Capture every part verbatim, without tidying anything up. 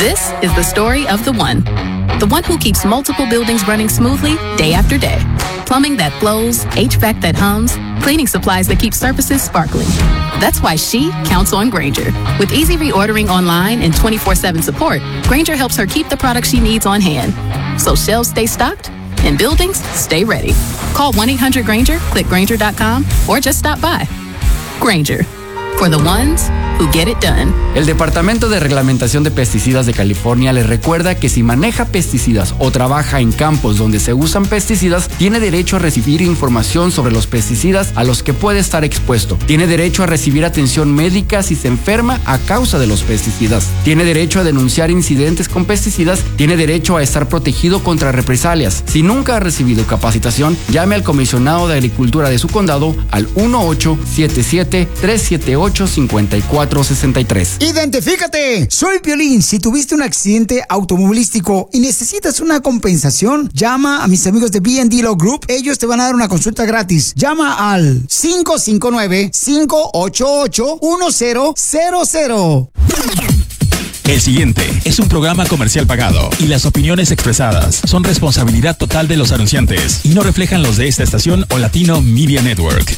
This is the story of the one. The one who keeps multiple buildings running smoothly day after day. Plumbing that flows, H V A C that hums, cleaning supplies that keep surfaces sparkling. That's why she counts on Grainger. With easy reordering online and twenty-four seven support, Grainger helps her keep the products she needs on hand. So shelves stay stocked and buildings stay ready. Call one eight hundred Grainger, click Grainger dot com, or just stop by. Grainger, for the ones who get it done. El Departamento de Reglamentación de Pesticidas de California le recuerda que si maneja pesticidas o trabaja en campos donde se usan pesticidas, tiene derecho a recibir información sobre los pesticidas a los que puede estar expuesto. Tiene derecho a recibir atención médica si se enferma a causa de los pesticidas. Tiene derecho a denunciar incidentes con pesticidas. Tiene derecho a estar protegido contra represalias. Si nunca ha recibido capacitación, llame al comisionado de Agricultura de su condado al uno ocho siete siete, tres siete ocho, cinco cuatro seis tres. ¡Identifícate! Soy Piolín. Si tuviste un accidente automovilístico y necesitas una compensación, llama a mis amigos de B and D Law Group. Ellos te van a dar una consulta gratis. Llama al cinco cinco nueve, cinco ocho ocho, uno cero cero cero. El siguiente es un programa comercial pagado y las opiniones expresadas son responsabilidad total de los anunciantes y no reflejan los de esta estación o Latino Media Network.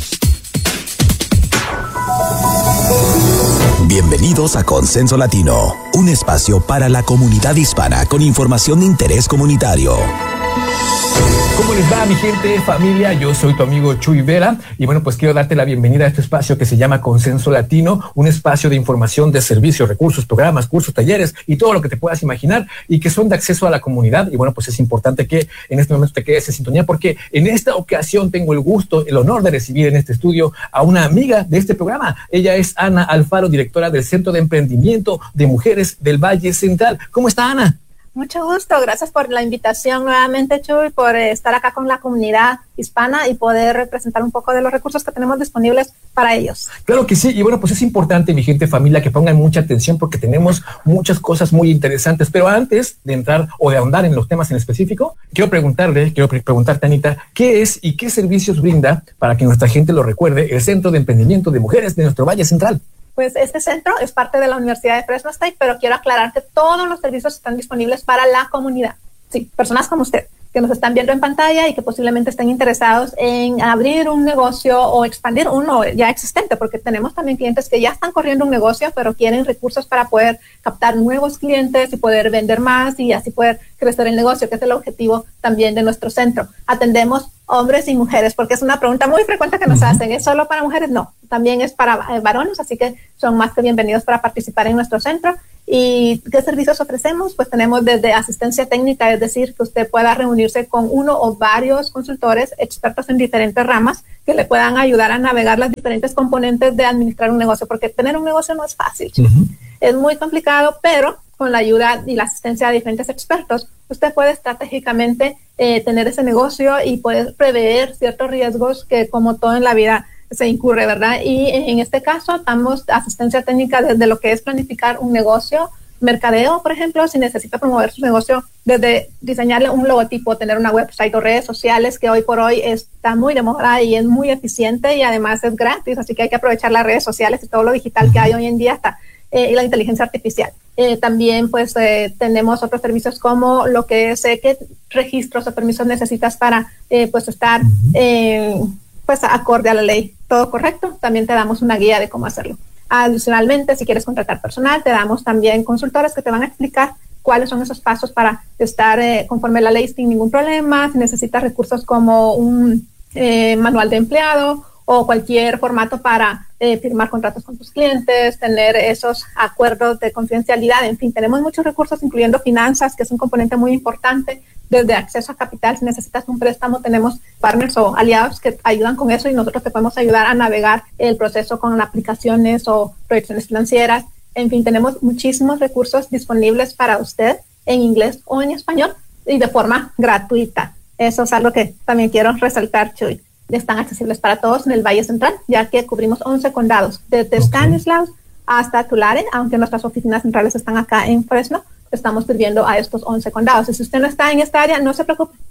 Bienvenidos a Consenso Latino, un espacio para la comunidad hispana con información de interés comunitario. ¿Cómo les va, mi gente, familia? Yo soy tu amigo Chuy Vera y bueno, pues quiero darte la bienvenida a este espacio que se llama Consenso Latino, un espacio de información, de servicios, recursos, programas, cursos, talleres y todo lo que te puedas imaginar y que son de acceso a la comunidad. Y bueno, pues es importante que en este momento te quedes en sintonía porque en esta ocasión tengo el gusto, el honor de recibir en este estudio a una amiga de este programa. Ella es Ana Alfaro, directora del Centro de Emprendimiento de Mujeres del Valle Central. ¿Cómo está, Ana? Mucho gusto, gracias por la invitación nuevamente, Chuy, por estar acá con la comunidad hispana y poder representar un poco de los recursos que tenemos disponibles para ellos. Claro que sí, y bueno, pues es importante, mi gente, familia, que pongan mucha atención porque tenemos muchas cosas muy interesantes, pero antes de entrar o de ahondar en los temas en específico, quiero preguntarle, quiero pre- preguntarte, Anita, ¿qué es y qué servicios brinda, para que nuestra gente lo recuerde, el Centro de Emprendimiento de Mujeres de nuestro Valle Central? Pues este centro es parte de la Universidad de Fresno State, pero quiero aclarar que todos los servicios están disponibles para la comunidad. Sí, personas como usted, que nos están viendo en pantalla y que posiblemente estén interesados en abrir un negocio o expandir uno ya existente, porque tenemos también clientes que ya están corriendo un negocio, pero quieren recursos para poder captar nuevos clientes y poder vender más y así poder crecer el negocio, que es el objetivo también de nuestro centro. Atendemos hombres y mujeres, porque es una pregunta muy frecuente que nos uh-huh. hacen. ¿Es solo para mujeres? No, también es para eh, varones, así que son más que bienvenidos para participar en nuestro centro. ¿Y qué servicios ofrecemos? Pues tenemos desde asistencia técnica, es decir, que usted pueda reunirse con uno o varios consultores expertos en diferentes ramas que le puedan ayudar a navegar las diferentes componentes de administrar un negocio, porque tener un negocio no es fácil. Uh-huh. Es muy complicado, pero con la ayuda y la asistencia de diferentes expertos, usted puede estratégicamente eh, tener ese negocio y poder prever ciertos riesgos que, como todo en la vida, se incurre, ¿verdad? Y en este caso, damos asistencia técnica desde lo que es planificar un negocio, mercadeo, por ejemplo, si necesita promover su negocio, desde diseñarle un logotipo, tener una website o redes sociales, que hoy por hoy está muy de moda y es muy eficiente y además es gratis, así que hay que aprovechar las redes sociales y todo lo digital que hay hoy en día hasta eh, y la inteligencia artificial. Eh, también pues eh, tenemos otros servicios como lo que es eh, qué registros o permisos necesitas para eh, pues estar eh, pues acorde a la ley. ¿Todo correcto? También te damos una guía de cómo hacerlo. Adicionalmente, si quieres contratar personal, te damos también consultores que te van a explicar cuáles son esos pasos para estar eh, conforme a la ley sin ningún problema. Si necesitas recursos como un eh, manual de empleado o cualquier formato para eh, firmar contratos con tus clientes, tener esos acuerdos de confidencialidad, en fin, tenemos muchos recursos, incluyendo finanzas, que es un componente muy importante, desde acceso a capital. Si necesitas un préstamo, tenemos partners o aliados que ayudan con eso y nosotros te podemos ayudar a navegar el proceso con aplicaciones o proyecciones financieras. En fin, tenemos muchísimos recursos disponibles para usted en inglés o en español y de forma gratuita. Eso es algo que también quiero resaltar, Chuy. Están accesibles para todos en el Valle Central, ya que cubrimos once condados, desde okay. Stanislaus hasta Tulare, aunque nuestras oficinas centrales están acá en Fresno. Estamos sirviendo a estos once condados. Y si usted no está en esta área, no se preocupe,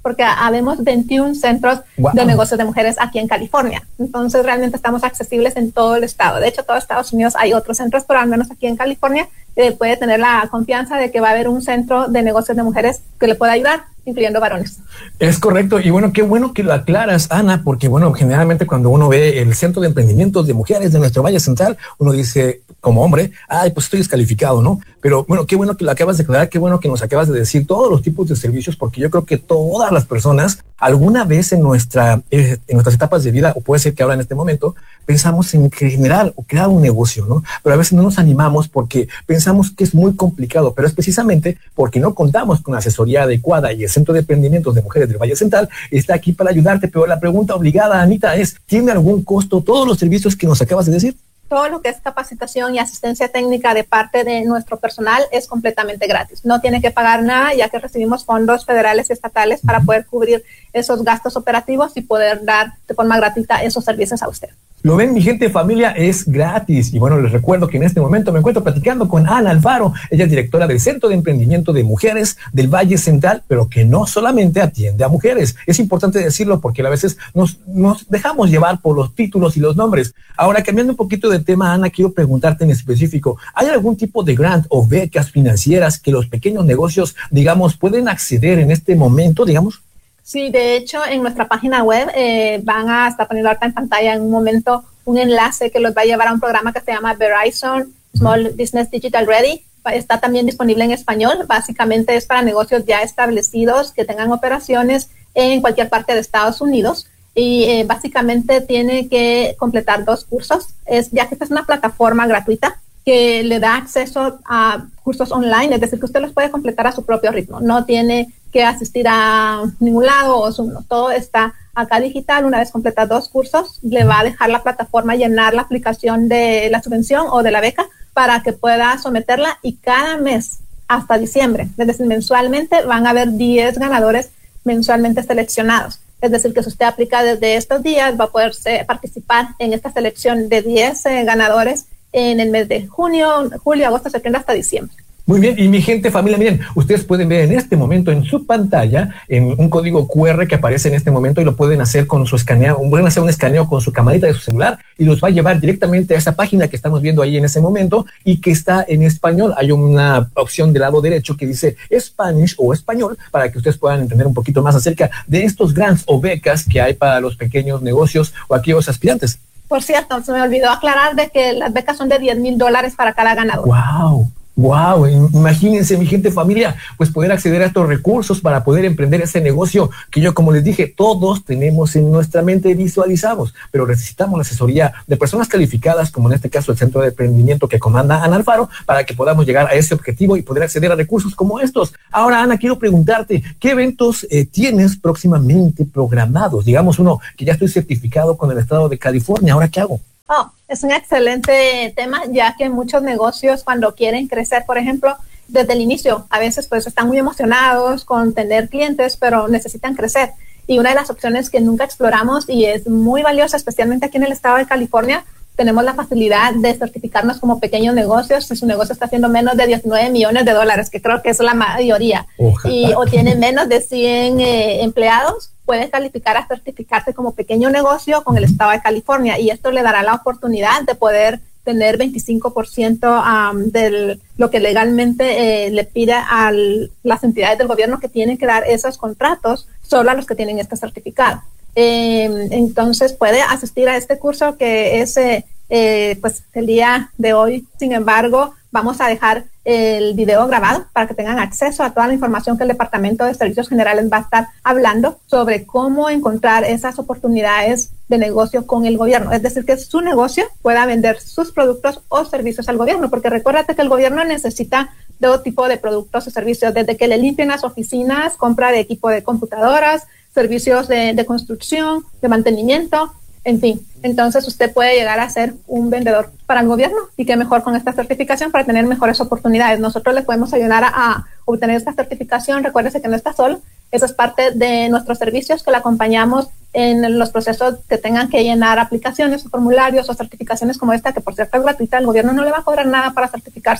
porque habemos veintiún centros wow. de negocios de mujeres aquí en California. Entonces realmente estamos accesibles en todo el estado. De hecho, todo Estados Unidos hay otros centros, pero al menos aquí en California eh, puede tener la confianza de que va a haber un centro de negocios de mujeres que le pueda ayudar, incluyendo varones. Es correcto. Y bueno, qué bueno que lo aclaras, Ana, porque bueno, generalmente cuando uno ve el Centro de Emprendimientos de Mujeres de nuestro Valle Central, uno dice como hombre, ay, pues estoy descalificado, ¿no? Pero bueno, qué bueno que lo acabas de aclarar, qué bueno que nos acabas de decir todos los tipos de servicios, porque yo creo que todas las personas alguna vez en nuestra eh, en nuestras etapas de vida, o puede ser que ahora en este momento, pensamos en generar o crear un negocio, ¿no? Pero a veces no nos animamos porque pensamos que es muy complicado, pero es precisamente porque no contamos con asesoría adecuada, y el Centro de Emprendimientos de Mujeres del Valle Central está aquí para ayudarte. Pero la pregunta obligada, Anita, es, ¿tiene algún costo todos los servicios que nos acabas de decir? Todo lo que es capacitación y asistencia técnica de parte de nuestro personal es completamente gratis. No tiene que pagar nada, ya que recibimos fondos federales y estatales para poder cubrir esos gastos operativos y poder dar de forma gratuita esos servicios a usted. Lo ven, mi gente, familia, es gratis. Y bueno, les recuerdo que en este momento me encuentro platicando con Ana Alfaro. Ella es directora del Centro de Emprendimiento de Mujeres del Valle Central, pero que no solamente atiende a mujeres. Es importante decirlo porque a veces nos, nos dejamos llevar por los títulos y los nombres. Ahora, cambiando un poquito de tema, Ana, quiero preguntarte en específico, ¿hay algún tipo de grant o becas financieras que los pequeños negocios, digamos, pueden acceder en este momento, digamos? Sí, de hecho, en nuestra página web eh, van a estar poniendo ahorita en pantalla en un momento un enlace que los va a llevar a un programa que se llama Verizon Small Business Digital Ready. Está también disponible en español. Básicamente es para negocios ya establecidos que tengan operaciones en cualquier parte de Estados Unidos. Y eh, básicamente tiene que completar dos cursos, es, ya que esta es una plataforma gratuita que le da acceso a cursos online, es decir, que usted los puede completar a su propio ritmo. No tiene que asistir a ningún lado o Zoom, no, todo está acá digital. Una vez completa dos cursos, le va a dejar la plataforma llenar la aplicación de la subvención o de la beca para que pueda someterla, y cada mes hasta diciembre, es decir, mensualmente van a haber diez ganadores mensualmente seleccionados. Es decir, que si usted aplica desde estos días, va a poder participar en esta selección de diez eh, ganadores en el mes de junio, julio, agosto, septiembre hasta diciembre. Muy bien, y mi gente, familia, miren, ustedes pueden ver en este momento en su pantalla en un código cu erre que aparece en este momento, y lo pueden hacer con su escaneo, pueden hacer un escaneo con su camarita de su celular y los va a llevar directamente a esa página que estamos viendo ahí en ese momento y que está en español. Hay una opción del lado derecho que dice Spanish o español para que ustedes puedan entender un poquito más acerca de estos grants o becas que hay para los pequeños negocios o aquellos aspirantes. Por cierto, se me olvidó aclarar de que las becas son de diez mil dólares para cada ganador. ¡Wow! Wow, imagínense, mi gente, familia, pues poder acceder a estos recursos para poder emprender ese negocio que yo, como les dije, todos tenemos en nuestra mente, visualizamos, pero necesitamos la asesoría de personas calificadas, como en este caso el Centro de Emprendimiento que comanda Ana Alfaro, para que podamos llegar a ese objetivo y poder acceder a recursos como estos. Ahora, Ana, quiero preguntarte, ¿qué eventos eh, tienes próximamente programados? Digamos uno, que ya estoy certificado con el estado de California, ¿ahora qué hago? Oh, es un excelente tema, ya que muchos negocios, cuando quieren crecer, por ejemplo, desde el inicio, a veces pues están muy emocionados con tener clientes, pero necesitan crecer. Y una de las opciones que nunca exploramos y es muy valiosa, especialmente aquí en el estado de California, tenemos la facilidad de certificarnos como pequeños negocios si su negocio está haciendo menos de diecinueve millones de dólares, que creo que es la mayoría, y, o tiene menos de cien eh, empleados, puede calificar a certificarse como pequeño negocio con el estado de California, y esto le dará la oportunidad de poder tener veinticinco por ciento um, de lo que legalmente eh, le pide a las entidades del gobierno que tienen que dar esos contratos solo a los que tienen este certificado. Eh, entonces puede asistir a este curso que es eh, eh, pues el día de hoy. Sin embargo, vamos a dejar el video grabado para que tengan acceso a toda la información que el Departamento de Servicios Generales va a estar hablando sobre cómo encontrar esas oportunidades de negocio con el gobierno. Es decir, que su negocio pueda vender sus productos o servicios al gobierno, porque recuérdate que el gobierno necesita todo tipo de productos o servicios, desde que le limpien las oficinas, compra de equipo de computadoras, servicios de, de construcción, de mantenimiento, en fin. Entonces usted puede llegar a ser un vendedor para el gobierno, y qué mejor con esta certificación para tener mejores oportunidades. Nosotros le podemos ayudar a, a obtener esta certificación. Recuérdese que no está solo. Eso es parte de nuestros servicios, que le acompañamos en los procesos que tengan que llenar aplicaciones o formularios o certificaciones como esta, que por cierto es gratuita. El gobierno no le va a cobrar nada para certificarse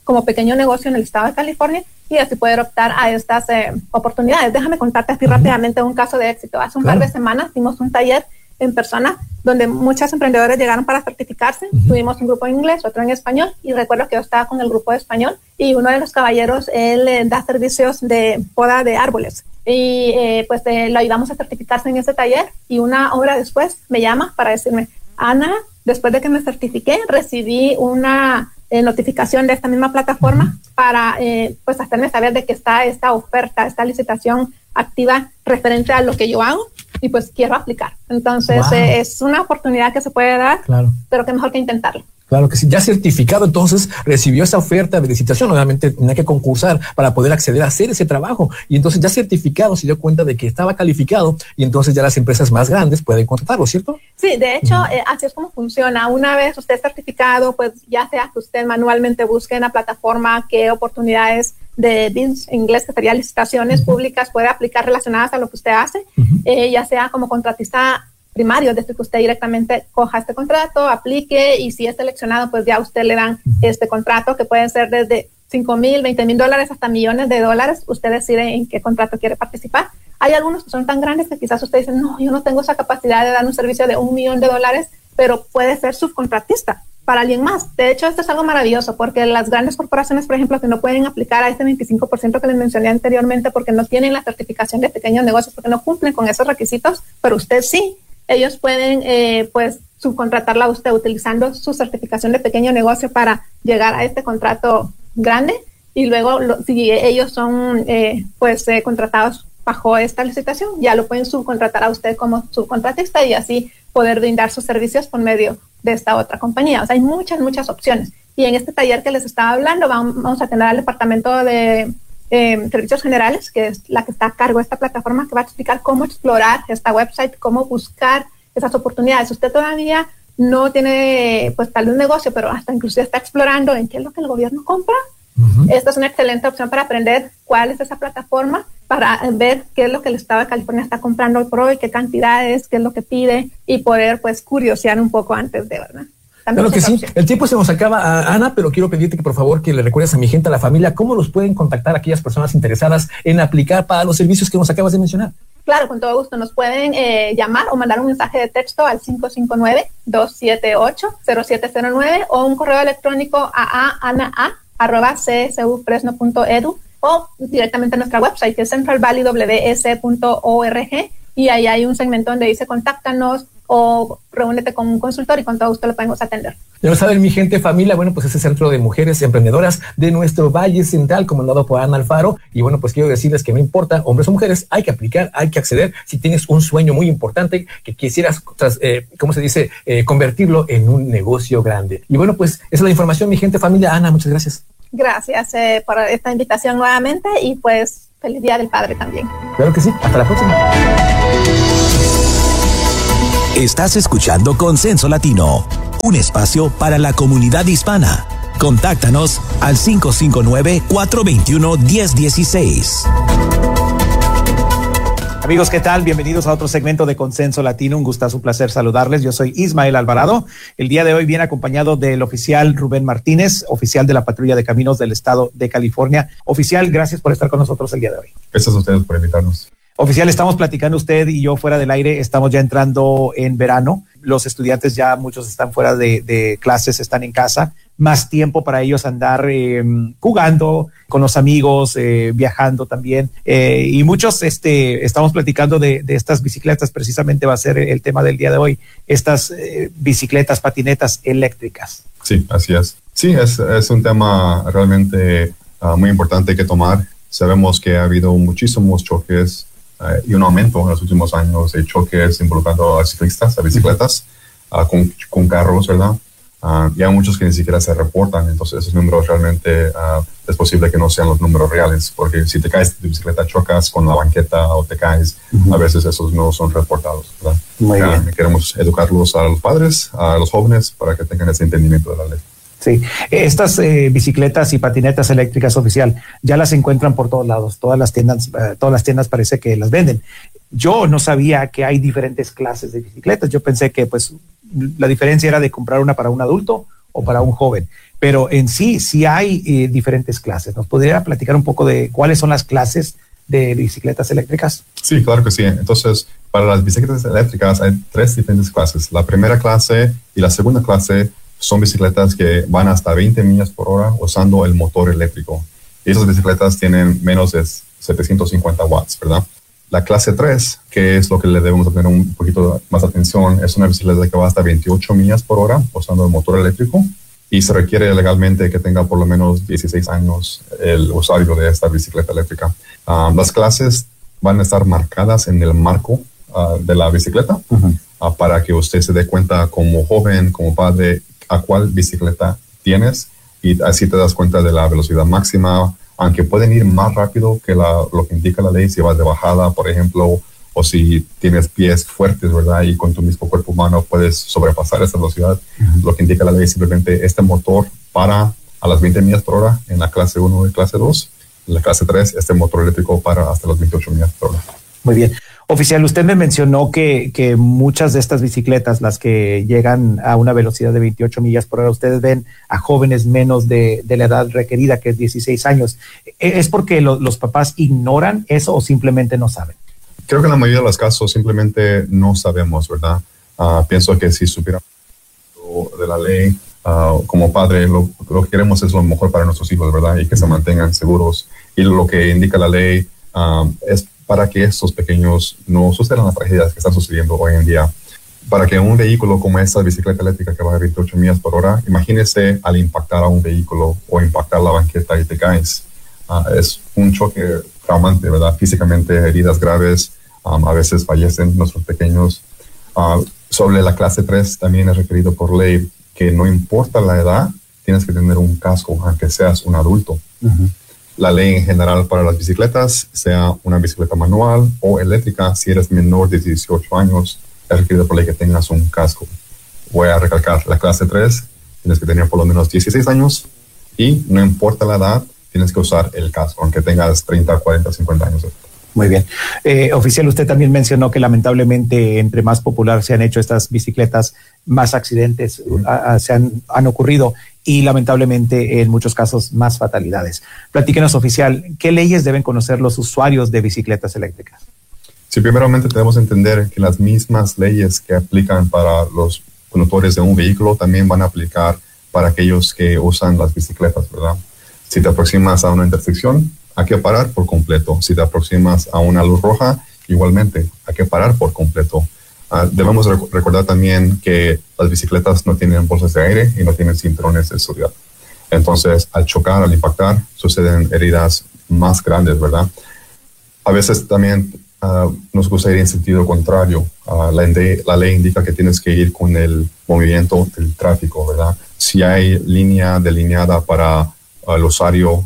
como pequeño negocio en el estado de California y así poder optar a estas eh, oportunidades. Déjame contarte así uh-huh. rápidamente un caso de éxito. Hace un claro. par de semanas dimos un taller en persona donde muchos emprendedores llegaron para certificarse. Uh-huh. Tuvimos un grupo en inglés, otro en español, y recuerdo que yo estaba con el grupo de español y uno de los caballeros, él eh, da servicios de poda de árboles y eh, pues eh, lo ayudamos a certificarse en ese taller y una hora después me llama para decirme, Ana, después de que me certifiqué, recibí una eh, notificación de esta misma plataforma uh-huh. para eh, pues hacerme saber de que está esta oferta, esta licitación activa referente a lo que yo hago y pues quiero aplicar. Entonces wow. eh, es una oportunidad que se puede dar, claro. pero que mejor que intentarlo. Claro que sí, ya certificado, entonces recibió esa oferta de licitación, obviamente tenía que concursar para poder acceder a hacer ese trabajo y entonces ya certificado se dio cuenta de que estaba calificado y entonces ya las empresas más grandes pueden contratarlo, ¿cierto? Sí, de hecho, uh-huh. eh, así es como funciona. Una vez usted es certificado, pues ya sea que usted manualmente busque en la plataforma qué oportunidades de bids, en inglés que sería licitaciones uh-huh. públicas, puede aplicar relacionadas a lo que usted hace, uh-huh. eh, ya sea como contratista primario, desde que usted directamente coja este contrato, aplique y si es seleccionado, pues ya usted le dan este contrato que pueden ser desde cinco mil, veinte mil dólares hasta millones de dólares. Usted decide en qué contrato quiere participar. Hay algunos que son tan grandes que quizás usted dice, no, yo no tengo esa capacidad de dar un servicio de un millón de dólares, pero puede ser subcontratista para alguien más. De hecho, esto es algo maravilloso porque las grandes corporaciones, por ejemplo, que no pueden aplicar a este veinticinco por ciento que les mencioné anteriormente porque no tienen la certificación de pequeños negocios, porque no cumplen con esos requisitos, pero usted sí. Ellos pueden, eh, pues, subcontratarla a usted utilizando su certificación de pequeño negocio para llegar a este contrato grande y luego, lo, si ellos son, eh, pues, eh, contratados bajo esta licitación, ya lo pueden subcontratar a usted como subcontratista y así poder brindar sus servicios por medio de esta otra compañía. O sea, hay muchas, muchas opciones. Y en este taller que les estaba hablando, vamos a tener al departamento de Eh, servicios generales, que es la que está a cargo de esta plataforma, que va a explicar cómo explorar esta website, cómo buscar esas oportunidades. Usted todavía no tiene, pues, tal vez un negocio, pero hasta inclusive está explorando en qué es lo que el gobierno compra. Uh-huh. Esta es una excelente opción para aprender cuál es esa plataforma, para ver qué es lo que el estado de California está comprando hoy por hoy, qué cantidades, qué es lo que pide y poder, pues, curiosear un poco antes de, ¿verdad? Claro que sí. El tiempo se nos acaba, Ana, pero quiero pedirte que por favor que le recuerdes a mi gente, a la familia, cómo los pueden contactar aquellas personas interesadas en aplicar para los servicios que nos acabas de mencionar. Claro, con todo gusto. Nos pueden eh, llamar o mandar un mensaje de texto al cinco cinco nueve, dos siete ocho, cero siete cero nueve o un correo electrónico a anaa arroba c s u fresno punto e d u o directamente a nuestra website que es central valley w s punto org y ahí hay un segmento donde dice contáctanos o reúnete con un consultor y con todo gusto lo podemos atender. Ya lo saben, mi gente, familia, bueno, pues ese centro de mujeres emprendedoras de nuestro Valle Central, comandado por Ana Alfaro. Y bueno, pues quiero decirles que no importa, hombres o mujeres, hay que aplicar, hay que acceder. Si tienes un sueño muy importante que quisieras, eh, ¿cómo se dice?, eh, convertirlo en un negocio grande. Y bueno, pues esa es la información, mi gente, familia. Ana, muchas gracias. Gracias eh, por esta invitación nuevamente y pues feliz Día del Padre también. Claro que sí. Hasta la próxima. Estás escuchando Consenso Latino, un espacio para la comunidad hispana. Contáctanos al cinco cinco nueve, cuatro dos uno, uno cero uno seis. Amigos, ¿qué tal? Bienvenidos a otro segmento de Consenso Latino. Un gustazo, un placer saludarles. Yo soy Ismael Alvarado. El día de hoy viene acompañado del oficial Rubén Martínez, oficial de la Patrulla de Caminos del Estado de California. Oficial, gracias por estar con nosotros el día de hoy. Gracias a ustedes por invitarnos. Oficial, estamos platicando usted y yo fuera del aire, estamos ya entrando en verano, los estudiantes ya muchos están fuera de, de clases, están en casa, más tiempo para ellos andar eh, jugando con los amigos, eh, viajando también, eh, y muchos este, estamos platicando de, de estas bicicletas, precisamente va a ser el tema del día de hoy, estas eh, bicicletas, patinetas eléctricas. Sí, así es. Sí, es, es un tema realmente uh, muy importante que tomar. Sabemos que ha habido muchísimos choques Uh, y un aumento en los últimos años de choques involucrando a ciclistas, a bicicletas, uh, con, con carros, ¿verdad? Uh, y hay muchos que ni siquiera se reportan, entonces esos números realmente uh, es posible que no sean los números reales, porque si te caes de tu bicicleta, chocas con la banqueta o te caes, uh-huh. a veces esos no son reportados, ¿verdad? Muy uh, bien. Queremos educarlos a los padres, a los jóvenes, para que tengan ese entendimiento de la ley. Sí, estas eh, bicicletas y patinetas eléctricas, oficial, ya las encuentran por todos lados, todas las tiendas, eh, todas las tiendas parece que las venden. Yo no sabía que hay diferentes clases de bicicletas, yo pensé que pues la diferencia era de comprar una para un adulto o para un joven. Pero en sí, sí hay eh, diferentes clases. ¿Nos podría platicar un poco de cuáles son las clases de bicicletas eléctricas? Sí, claro que sí. Entonces, para las bicicletas eléctricas hay tres diferentes clases. La primera clase y la segunda clase son bicicletas que van hasta veinte millas por hora usando el motor eléctrico. Y esas bicicletas tienen menos de setecientos cincuenta watts, ¿verdad? La clase tres, que es lo que le debemos tener un poquito más atención, es una bicicleta que va hasta veintiocho millas por hora usando el motor eléctrico. Y se requiere legalmente que tenga por lo menos dieciséis años el usuario de esta bicicleta eléctrica. Uh, las clases van a estar marcadas en el marco uh, de la bicicleta uh-huh. uh, para que usted se dé cuenta como joven, como padre, a cuál bicicleta tienes y así te das cuenta de la velocidad máxima, aunque pueden ir más rápido que la, lo que indica la ley si vas de bajada, por ejemplo, o si tienes pies fuertes, ¿verdad? Y con tu mismo cuerpo humano puedes sobrepasar esa velocidad. Uh-huh. Lo que indica la ley es simplemente este motor para a las veinte millas por hora en la clase uno y clase dos. En la clase tres, este motor eléctrico para hasta las veintiocho millas por hora. Muy bien. Oficial, usted me mencionó que, que muchas de estas bicicletas, las que llegan a una velocidad de veintiocho millas por hora, ustedes ven a jóvenes menos de, de la edad requerida, que es dieciséis años. ¿Es porque lo, los papás ignoran eso o simplemente no saben? Creo que en la mayoría de los casos simplemente no sabemos, ¿verdad? Uh, pienso que si supiéramos de la ley, uh, como padre, lo, lo que queremos es lo mejor para nuestros hijos, ¿verdad? Y que se mantengan seguros. Y lo que indica la ley um, es para que estos pequeños no sucedan las tragedias que están sucediendo hoy en día. Para que un vehículo como esta bicicleta eléctrica que va a veintiocho millas por hora, imagínese al impactar a un vehículo o impactar la banqueta y te caes. Uh, es un choque traumante, ¿verdad? Físicamente, heridas graves. Um, a veces fallecen nuestros pequeños. Uh, sobre la clase tres también es requerido por ley que no importa la edad, tienes que tener un casco, aunque seas un adulto. Uh-huh. La ley en general para las bicicletas, sea una bicicleta manual o eléctrica, si eres menor de dieciocho años, es requerido por ley que tengas un casco. Voy a recalcar, la clase tres, tienes que tener por lo menos dieciséis años y no importa la edad, tienes que usar el casco, aunque tengas treinta, cuarenta, cincuenta años. Muy bien. Eh, oficial, usted también mencionó que lamentablemente entre más popular se han hecho estas bicicletas, más accidentes uh, a, a, se han, han ocurrido y lamentablemente en muchos casos más fatalidades. Platíquenos, oficial, ¿qué leyes deben conocer los usuarios de bicicletas eléctricas? Sí, primeramente debemos entender que las mismas leyes que aplican para los conductores de un vehículo también van a aplicar para aquellos que usan las bicicletas, ¿verdad? Si te aproximas a una intersección, hay que parar por completo. Si te aproximas a una luz roja, igualmente hay que parar por completo. Uh, debemos rec- recordar también que las bicicletas no tienen bolsas de aire y no tienen cinturones de seguridad. Entonces, al chocar, al impactar, suceden heridas más grandes, ¿verdad? A veces también uh, nos gusta ir en sentido contrario. Uh, la, inde- la ley indica que tienes que ir con el movimiento del tráfico, ¿verdad? Si hay línea delineada para uh, el usuario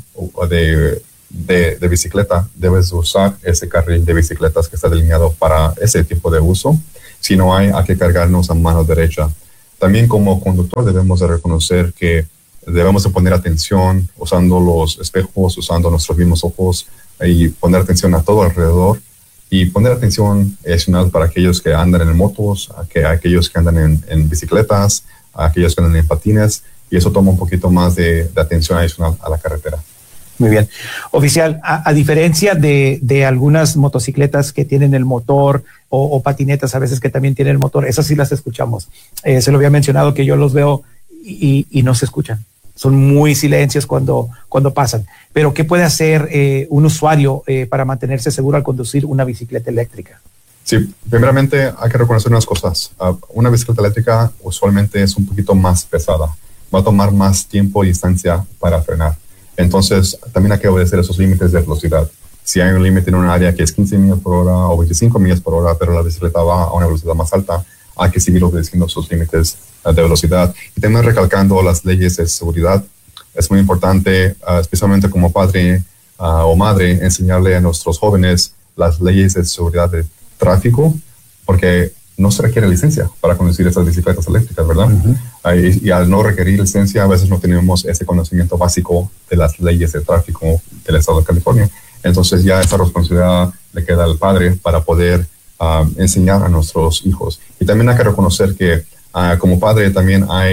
de De, de bicicleta, debes usar ese carril de bicicletas que está delineado para ese tipo de uso. Si no hay, hay que cargarnos a mano derecha. También como conductor debemos de reconocer que debemos de poner atención usando los espejos, usando nuestros mismos ojos y poner atención a todo alrededor y poner atención adicional para aquellos que andan en motos, a, que, a aquellos que andan en, en bicicletas, a aquellos que andan en patines, y eso toma un poquito más de, de atención adicional a la carretera. Muy bien. Oficial, a, a diferencia de, de algunas motocicletas que tienen el motor o, o patinetas a veces que también tienen el motor, esas sí las escuchamos. Eh, se lo había mencionado que yo los veo y, y no se escuchan. Son muy silencios cuando, cuando pasan. Pero ¿qué puede hacer eh, un usuario eh, para mantenerse seguro al conducir una bicicleta eléctrica? Sí, primeramente hay que reconocer unas cosas. Uh, una bicicleta eléctrica usualmente es un poquito más pesada. Va a tomar más tiempo y distancia para frenar. Entonces, también hay que obedecer esos límites de velocidad. Si hay un límite en un área que es quince millas por hora o veinticinco millas por hora, pero la bicicleta va a una velocidad más alta, hay que seguir obedeciendo esos límites uh, de velocidad. Y también recalcando las leyes de seguridad. Es muy importante, uh, especialmente como padre uh, o madre, enseñarle a nuestros jóvenes las leyes de seguridad de tráfico, porque no se requiere licencia para conducir estas bicicletas eléctricas, ¿verdad? Uh-huh. Uh, y, y al no requerir licencia, a veces no tenemos ese conocimiento básico de las leyes de tráfico del estado de California. Entonces ya esa responsabilidad le queda al padre para poder uh, enseñar a nuestros hijos. Y también hay que reconocer que uh, como padre también hay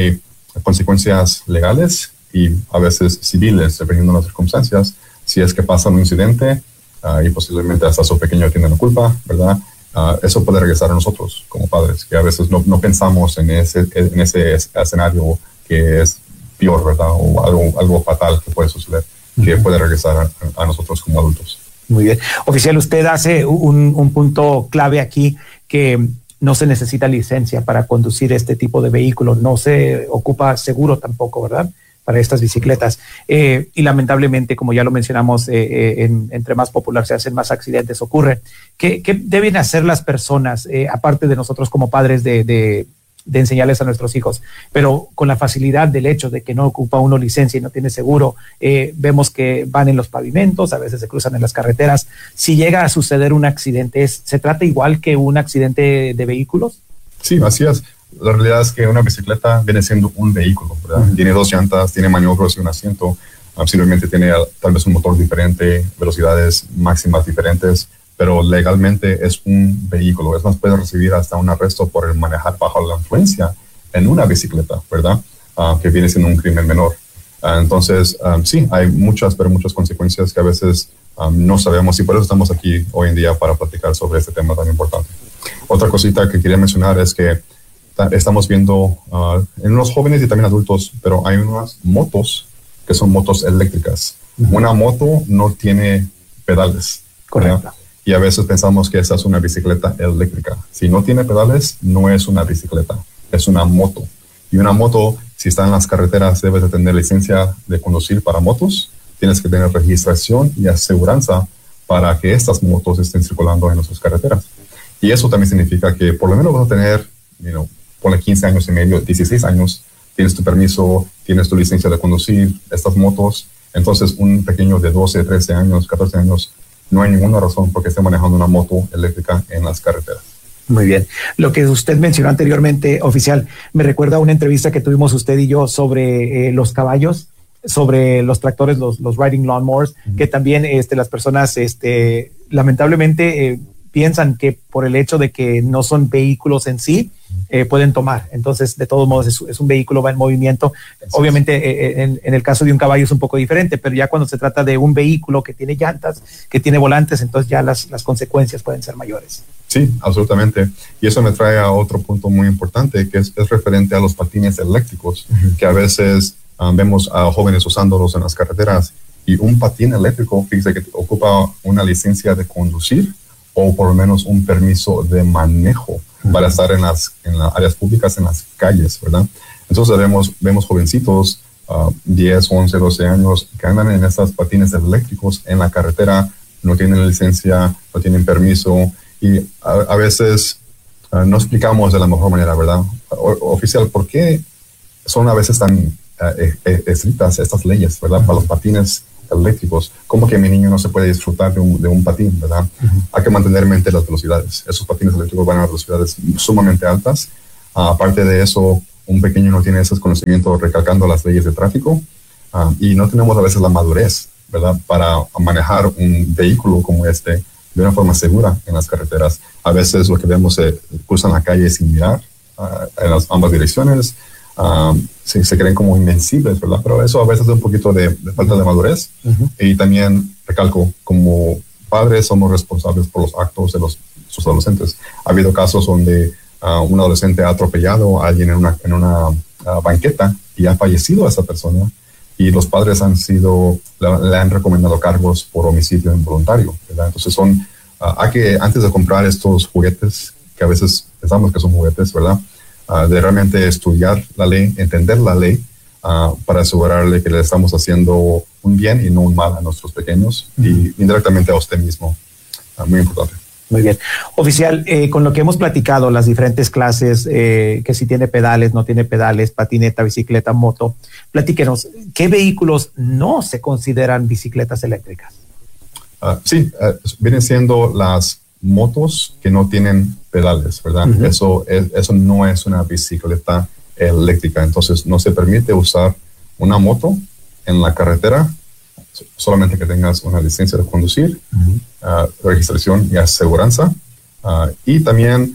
consecuencias legales y a veces civiles, dependiendo de las circunstancias. Si es que pasa un incidente uh, y posiblemente hasta su pequeño tiene la culpa, ¿verdad? Uh, eso puede regresar a nosotros como padres, que a veces no, no pensamos en ese, en ese escenario que es peor, ¿verdad? O algo, algo fatal que puede suceder, uh-huh. que puede regresar a, a nosotros como adultos. Muy bien. Oficial, usted hace un, un punto clave aquí, que no se necesita licencia para conducir este tipo de vehículos, no se ocupa seguro tampoco, ¿verdad?, para estas bicicletas. Eh, y lamentablemente, como ya lo mencionamos, eh, eh, en, entre más popular se hacen, más accidentes ocurren. ¿Qué, qué deben hacer las personas, eh, aparte de nosotros como padres, de, de, de enseñarles a nuestros hijos? Pero con la facilidad del hecho de que no ocupa uno licencia y no tiene seguro, eh, vemos que van en los pavimentos, a veces se cruzan en las carreteras. Si llega a suceder un accidente, ¿se trata igual que un accidente de vehículos? Sí, así es. La realidad es que una bicicleta viene siendo un vehículo, ¿verdad? Uh-huh. Tiene dos llantas, tiene maniobros y un asiento. Um, simplemente tiene uh, tal vez un motor diferente, velocidades máximas diferentes, pero legalmente es un vehículo. Es más, puede recibir hasta un arresto por el manejar bajo la influencia en una bicicleta, ¿verdad? Uh, que viene siendo un crimen menor. Uh, entonces, um, sí, hay muchas, pero muchas consecuencias que a veces um, no sabemos, y por eso estamos aquí hoy en día para platicar sobre este tema tan importante. Otra cosita que quería mencionar es que estamos viendo uh, en los jóvenes y también adultos, pero hay unas motos que son motos eléctricas. Uh-huh. Una moto no tiene pedales. Correcto. ¿verdad? Y a veces pensamos que esa es una bicicleta eléctrica. Si no tiene pedales, no es una bicicleta, es una moto. Y una moto, si está en las carreteras, debes de tener licencia de conducir para motos. Tienes que tener registración y aseguranza para que estas motos estén circulando en nuestras carreteras. Y eso también significa que por lo menos vas a tener, you know, ponle quince años y medio, dieciséis años, tienes tu permiso, tienes tu licencia de conducir estas motos. Entonces, un pequeño de doce, trece años, catorce años, no hay ninguna razón por qué esté manejando una moto eléctrica en las carreteras. Muy bien. Lo que usted mencionó anteriormente, oficial, me recuerda a una entrevista que tuvimos usted y yo sobre eh, los caballos, sobre los tractores, los, los riding lawnmowers, uh-huh. que también este, las personas este, lamentablemente eh, piensan que por el hecho de que no son vehículos en sí, eh, pueden tomar. Entonces, de todos modos, es, es un vehículo, va en movimiento. Eso Obviamente, eh, en, en el caso de un caballo es un poco diferente, pero ya cuando se trata de un vehículo que tiene llantas, que tiene volantes, entonces ya las, las consecuencias pueden ser mayores. Sí, absolutamente. Y eso me trae a otro punto muy importante, que es, es referente a los patines eléctricos, uh-huh. que a veces um, vemos a jóvenes usándolos en las carreteras. Y un patín eléctrico, fíjese que ocupa una licencia de conducir o por lo menos un permiso de manejo uh-huh. para estar en las, en las áreas públicas, en las calles, ¿verdad? Entonces vemos, vemos jovencitos, uh, diez, once, doce años, que andan en estos patines eléctricos en la carretera, no tienen licencia, no tienen permiso, y a, a veces uh, no explicamos de la mejor manera, ¿verdad? O, oficial, ¿por qué son a veces tan uh, eh, estrictas estas leyes, ¿verdad? Uh-huh. Para los patines eléctricos, como que mi niño no se puede disfrutar de un, de un patín, ¿verdad? Uh-huh. Hay que mantener en mente las velocidades. Esos patines eléctricos van a velocidades sumamente altas. Uh, aparte de eso, un pequeño no tiene esos conocimientos recalcando las leyes de tráfico uh, y no tenemos a veces la madurez, ¿verdad? Para manejar un vehículo como este de una forma segura en las carreteras. A veces lo que vemos es cruzan la calle sin mirar uh, en las ambas direcciones. Um, se, se creen como invencibles, ¿verdad? Pero eso a veces es un poquito de, de falta de madurez. Uh-huh. Y también, recalco, como padres somos responsables por los actos de los, sus adolescentes. Ha habido casos donde uh, un adolescente ha atropellado a alguien en una, en una uh, banqueta y ha fallecido a esa persona, y los padres han sido, le, le han recomendado cargos por homicidio involuntario, ¿verdad? Entonces son, uh, hay que, antes de comprar estos juguetes, que a veces pensamos que son juguetes, ¿verdad? Uh, de realmente estudiar la ley, entender la ley, uh, para asegurarle que le estamos haciendo un bien y no un mal a nuestros pequeños, uh-huh. y indirectamente a usted mismo. Uh, muy importante. Muy bien. Oficial, eh, con lo que hemos platicado, las diferentes clases, eh, que si tiene pedales, no tiene pedales, patineta, bicicleta, moto, platíquenos, ¿qué vehículos no se consideran bicicletas eléctricas? Uh, sí, uh, vienen siendo las motos que no tienen pedales, ¿verdad? Uh-huh. Eso, es, eso no es una bicicleta eléctrica. Entonces, no se permite usar una moto en la carretera, solamente que tengas una licencia de conducir, uh-huh. uh, registración y aseguranza. Uh, y también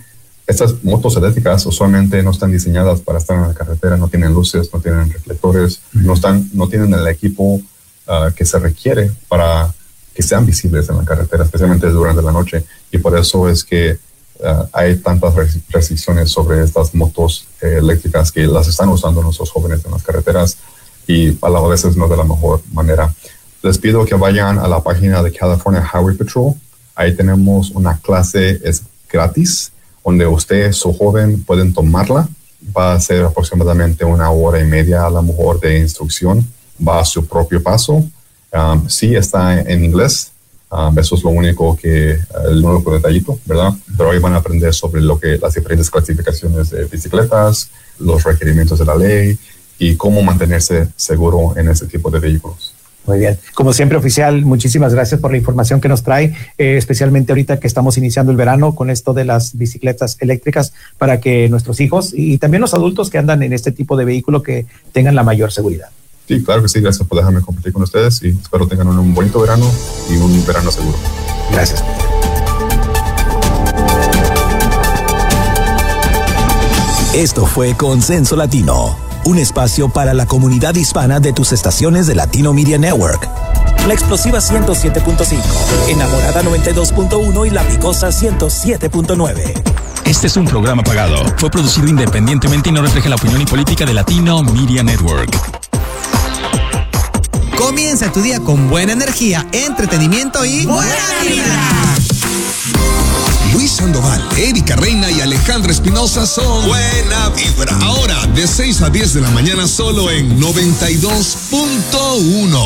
estas motos eléctricas usualmente no están diseñadas para estar en la carretera, no tienen luces, no tienen reflectores, no, están, no tienen el equipo uh, que se requiere para que sean visibles en la carretera, especialmente durante la noche. Y por eso es que uh, hay tantas restricciones sobre estas motos eh, eléctricas que las están usando nuestros jóvenes en las carreteras y a la veces no de la mejor manera. Les pido que vayan a la página de California Highway Patrol. Ahí tenemos una clase, es gratis, donde usted, su joven, pueden tomarla. Va a ser aproximadamente una hora y media a lo mejor de instrucción. Va a su propio paso. Um, sí está en inglés. Um, eso es lo único que, el único detallito, ¿verdad? Pero hoy van a aprender sobre lo que, las diferentes clasificaciones de bicicletas, los requerimientos de la ley y cómo mantenerse seguro en ese tipo de vehículos. Muy bien. Como siempre, oficial, muchísimas gracias por la información que nos trae, eh, especialmente ahorita que estamos iniciando el verano con esto de las bicicletas eléctricas para que nuestros hijos y también los adultos que andan en este tipo de vehículo que tengan la mayor seguridad. Sí, claro que sí. Gracias por dejarme compartir con ustedes y espero tengan un bonito verano y un verano seguro. Gracias. Esto fue Consenso Latino, un espacio para la comunidad hispana de tus estaciones de Latino Media Network. La Explosiva ciento siete punto cinco, Enamorada noventa y dos punto uno y La Picosa ciento siete punto nueve. Este es un programa pagado. Fue producido independientemente y no refleja la opinión y política de Latino Media Network. Comienza tu día con buena energía, entretenimiento y buena vibra. Luis Sandoval, Erika Reina y Alejandra Espinosa son Buena Vibra. Ahora, de seis a diez de la mañana, solo en noventa y dos punto uno.